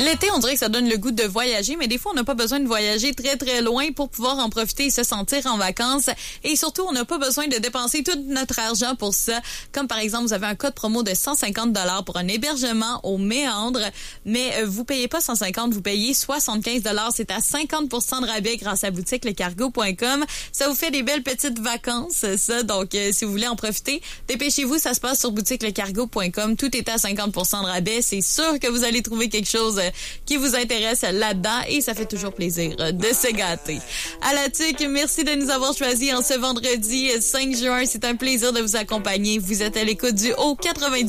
L'été, on dirait que ça donne le goût de voyager, mais des fois, on n'a pas besoin de voyager très, très loin pour pouvoir en profiter et se sentir en vacances. Et surtout, on n'a pas besoin de dépenser tout notre argent pour ça. Comme par exemple, vous avez un code promo de 150 $ pour un hébergement au Méandre, mais vous payez pas 150, vous payez 75 $. C'est à 50 % de rabais grâce à boutiquelecargo.com. Ça vous fait des belles petites vacances, ça. Donc, si vous voulez en profiter, dépêchez-vous, ça se passe sur boutiquelecargo.com. Tout est à 50 % de rabais. C'est sûr que vous allez trouver quelque chose qui vous intéresse là-dedans et ça fait toujours plaisir de se gâter. À la TUC, merci de nous avoir choisis en ce vendredi 5 juin. C'est un plaisir de vous accompagner. Vous êtes à l'écoute du Haut 90.